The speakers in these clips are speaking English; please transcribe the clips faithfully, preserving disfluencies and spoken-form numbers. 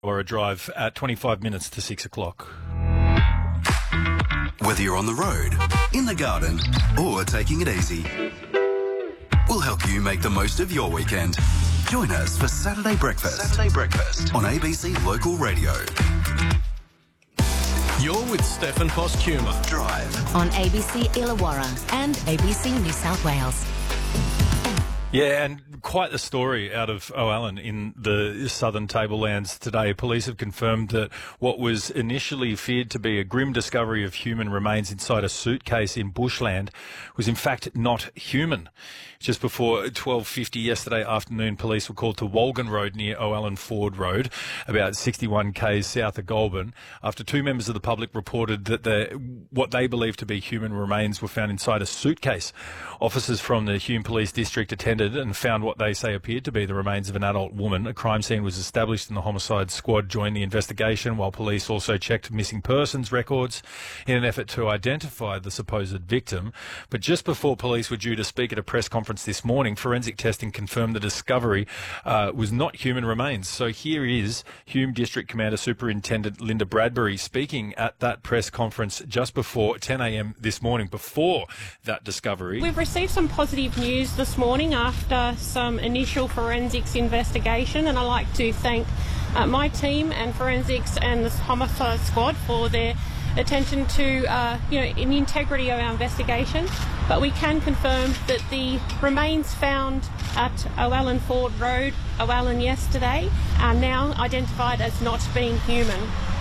Or a drive at twenty-five minutes to six o'clock. Whether you're on the road, in the garden, or taking it easy, we'll help you make the most of your weekend. Join us for Saturday Breakfast. Saturday Breakfast on A B C Local Radio. You're with Stefan Postuma. Drive on A B C Illawarra and A B C New South Wales. Yeah, and quite the story out of O'Allen in the southern tablelands today. Police have confirmed that what was initially feared to be a grim discovery of human remains inside a suitcase in bushland was in fact not human. Just before twelve fifty yesterday afternoon, police were called to Wolgan Road near O'Allen Ford Road, about sixty-one k's south of Goulburn, after two members of the public reported that the, what they believed to be human remains were found inside a suitcase. Officers from the Hume Police District attended and found what they say appeared to be the remains of an adult woman. A crime scene was established and the homicide squad joined the investigation, while police also checked missing persons records in an effort to identify the supposed victim. But just before police were due to speak at a press conference this morning, forensic testing confirmed the discovery uh, was not human remains. So here is Hume District Commander Superintendent Linda Bradbury speaking at that press conference just before ten a m this morning, before that discovery. We've received some positive news this morning after some initial forensics investigation, and I'd like to thank uh, my team and forensics and the homicide squad for their attention to uh, you know, in the integrity of our investigation. But we can confirm that the remains found at O'Allen Ford Road, O'Allen yesterday, are now identified as not being human.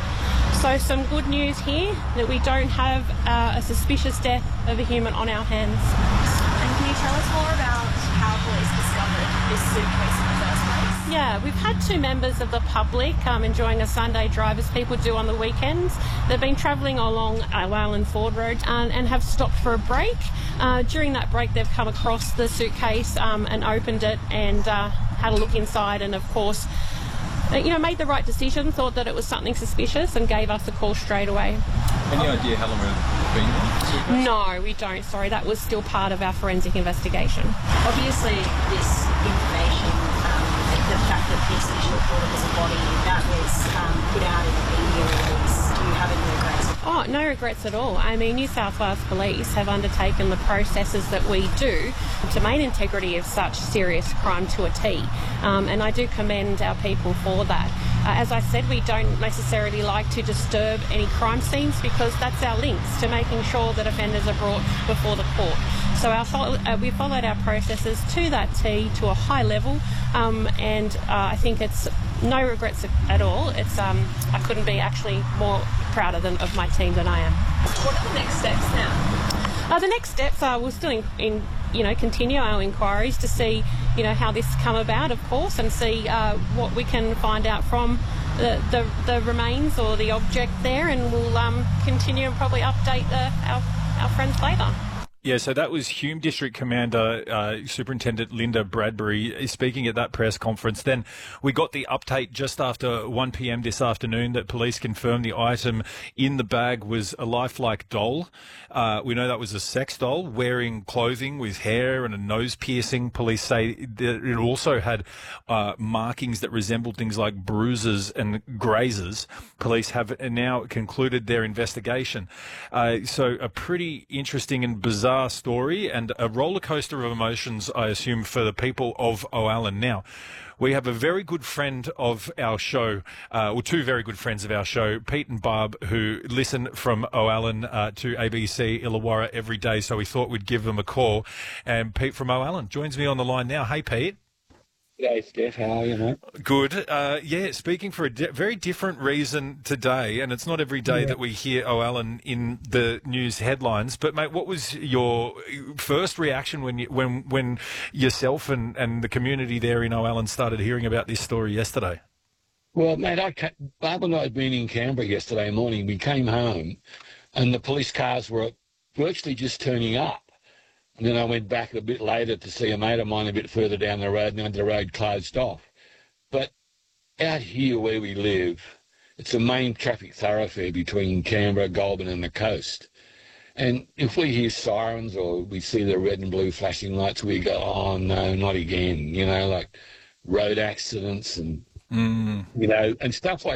So some good news here, that we don't have uh, a suspicious death of a human on our hands. And can you tell us more about how police discovered this suitcase in the first place? Yeah, we've had two members of the public um, enjoying a Sunday drive, as people do on the weekends. They've been travelling along O'Allen Ford Road and, and have stopped for a break. Uh, during that break, they've come across the suitcase um, and opened it and uh, had a look inside, and of course, uh, you know, made the right decision, thought that it was something suspicious and gave us a call straight away. Any idea how long we've been there? No, we don't. Sorry, that was still part of our forensic investigation. Obviously, this information, um, the fact that this initial report was a body, that was um, put out in the media release. Do you have any regrets? Oh, no regrets at all. I mean, New South Wales Police have undertaken the processes that we do to maintain integrity of such serious crime to a T, um, and I do commend our people for that. Uh, as I said, we don't necessarily like to disturb any crime scenes because that's our links to making sure that offenders are brought before the court. So our fo- uh, we followed our processes to that T, to a high level, um, and uh, I think it's no regrets at all. It's um, I couldn't be actually more prouder than, of my team than I am. What are the next steps now? Uh, the next steps are we'll still in, in, you know, continue our inquiries to see, you know, how this come about, of course, and see uh, what we can find out from the, the, the remains or the object there, and we'll um, continue and probably update the, our, our friends later. Yeah, so that was Hume District Commander uh, Superintendent Linda Bradbury speaking at that press conference. Then we got the update just after one p m this afternoon that police confirmed the item in the bag was a lifelike doll. Uh, we know that was a sex doll wearing clothing with hair and a nose piercing. Police say that it also had uh, markings that resembled things like bruises and grazes. Police have now concluded their investigation. Uh, so a pretty interesting and bizarre story and a roller coaster of emotions, I assume, for the people of O'Allen. Now, we have a very good friend of our show, uh, or two very good friends of our show, Pete and Barb, who listen from O'Allen uh, to A B C Illawarra every day, so we thought we'd give them a call. And Pete from O'Allen joins me on the line now. Hey, Pete. G'day, Steph. How are you, mate? Good. Uh, yeah, speaking for a di- very different reason today, and it's not every day yeah. that we hear O'Allen in the news headlines. But, mate, what was your first reaction when you, when when yourself and, and the community there in O'Allen started hearing about this story yesterday? Well, mate, I ca- Barb and I had been in Canberra yesterday morning. We came home, and the police cars were virtually just turning up. And then I went back a bit later to see a mate of mine a bit further down the road, and the road closed off. But out here where we live, it's a main traffic thoroughfare between Canberra, Goulburn and the coast. And if we hear sirens or we see the red and blue flashing lights, we go, oh, no, not again. You know, like road accidents and, mm. you know, and stuff like